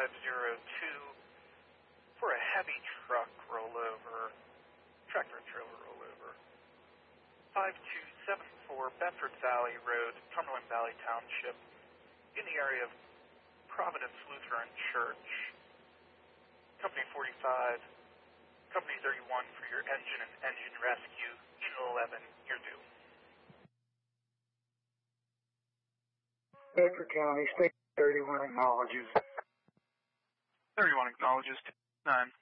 502 for a heavy truck rollover, tractor and trailer rollover. 5274 Bedford Valley Road, Cumberland Valley Township, in the area of Providence Lutheran Church. Company 45, Company 31 for your engine and engine rescue. Unit 11, you're due. Bedford County, State 31 acknowledges. 31 acknowledges 9.